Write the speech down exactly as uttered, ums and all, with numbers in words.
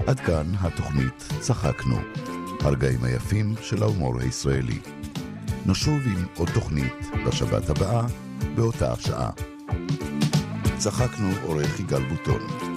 עד כאן התוכנית צחקנו, הרגעים היפים של ההומור הישראלי. נשוב עם עוד תוכנית בשבת הבאה באותה השעה. צחקנו עורך יגאל בוטון.